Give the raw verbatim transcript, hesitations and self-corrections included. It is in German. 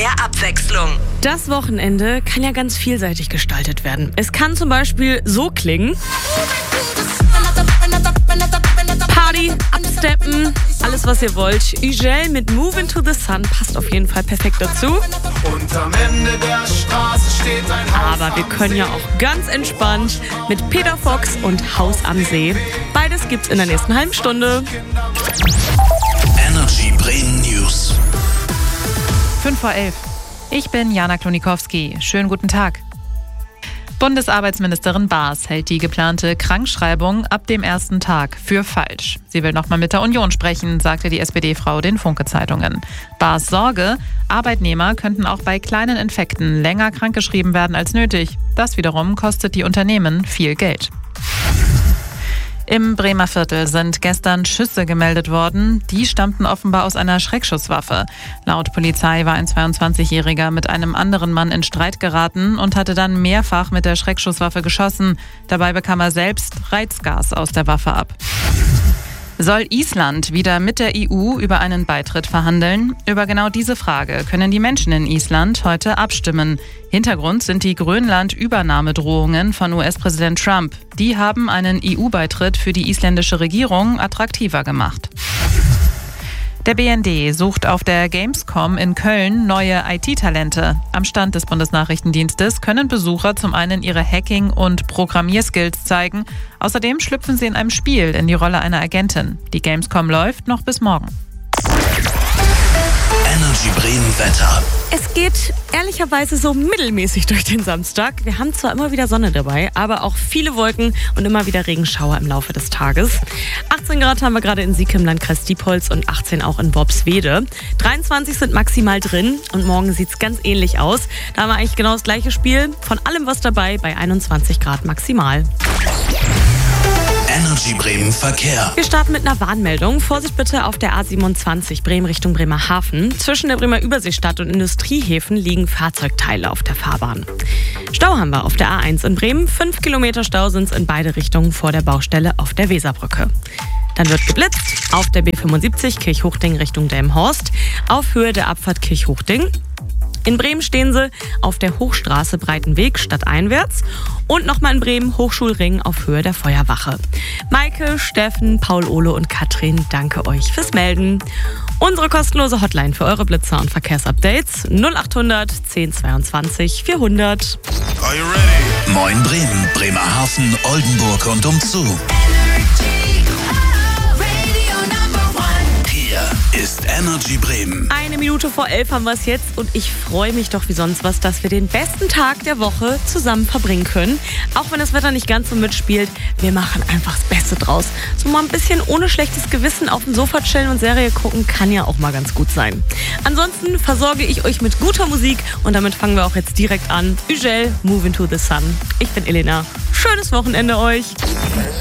mehr Abwechslung. Das Wochenende kann ja ganz vielseitig gestaltet werden. Es kann zum Beispiel so klingen. Party, absteppen, alles was ihr wollt. Ugel mit Move into the Sun passt auf jeden Fall perfekt dazu. Und am Ende der Straße steht ein Haus. Aber wir können ja auch ganz entspannt mit Peter Fox und Haus am See. Beides gibt's in der nächsten halben Stunde. Energy Bremen News. fünf vor elf. Ich bin Jana Klonikowski. Schönen guten Tag. Bundesarbeitsministerin Baas hält die geplante Krankschreibung ab dem ersten Tag für falsch. Sie will nochmal mit der Union sprechen, sagte die S P D-Frau den Funke-Zeitungen. Baas Sorge, Arbeitnehmer könnten auch bei kleinen Infekten länger krankgeschrieben werden als nötig. Das wiederum kostet die Unternehmen viel Geld. Im Bremer Viertel sind gestern Schüsse gemeldet worden. Die stammten offenbar aus einer Schreckschusswaffe. Laut Polizei war ein zweiundzwanzigjähriger mit einem anderen Mann in Streit geraten und hatte dann mehrfach mit der Schreckschusswaffe geschossen. Dabei bekam er selbst Reizgas aus der Waffe ab. Soll Island wieder mit der E U über einen Beitritt verhandeln? Über genau diese Frage können die Menschen in Island heute abstimmen. Hintergrund sind die Grönland-Übernahmedrohungen von U S-Präsident Trump. Die haben einen E U-Beitritt für die isländische Regierung attraktiver gemacht. Der B N D sucht auf der Gamescom in Köln neue I T-Talente. Am Stand des Bundesnachrichtendienstes können Besucher zum einen ihre Hacking- und Programmierskills zeigen. Außerdem schlüpfen sie in einem Spiel in die Rolle einer Agentin. Die Gamescom läuft noch bis morgen. Energy Bremen Wetter. Es geht ehrlicherweise so mittelmäßig durch den Samstag. Wir haben zwar immer wieder Sonne dabei, aber auch viele Wolken und immer wieder Regenschauer im Laufe des Tages. achtzehn Grad haben wir gerade in Sieke im Landkreis Diepholz und achtzehn auch in Worpswede. dreiundzwanzig sind maximal drin und morgen sieht es ganz ähnlich aus. Da haben wir eigentlich genau das gleiche Spiel. Von allem was dabei bei einundzwanzig Grad maximal. Energy Bremen Verkehr. Wir starten mit einer Warnmeldung. Vorsicht bitte auf der A siebenundzwanzig Bremen Richtung Bremerhaven. Zwischen der Bremer Überseestadt und Industriehäfen liegen Fahrzeugteile auf der Fahrbahn. Stau haben wir auf der A eins in Bremen. Fünf Kilometer Stau sind es in beide Richtungen vor der Baustelle auf der Weserbrücke. Dann wird geblitzt auf der B fünfundsiebzig Kirchhochding Richtung Delmenhorst auf Höhe der Abfahrt Kirchhochding. In Bremen stehen sie auf der Hochstraße Breitenweg stadteinwärts und nochmal in Bremen Hochschulring auf Höhe der Feuerwache. Maike, Steffen, Paul, Ole und Katrin, danke euch fürs Melden. Unsere kostenlose Hotline für eure Blitzer und Verkehrsupdates null achthundert zehn zweiundzwanzig vierhundert. Are you ready? Moin Bremen, Bremerhaven, Oldenburg und umzu. Ist Energy Bremen. Eine Minute vor elf haben wir es jetzt und ich freue mich doch wie sonst was, dass wir den besten Tag der Woche zusammen verbringen können. Auch wenn das Wetter nicht ganz so mitspielt, wir machen einfach das Beste draus. So mal ein bisschen ohne schlechtes Gewissen auf dem Sofa chillen und Serie gucken kann ja auch mal ganz gut sein. Ansonsten versorge ich euch mit guter Musik und damit fangen wir auch jetzt direkt an. Ugel, Move into the Sun. Ich bin Elena. Schönes Wochenende euch.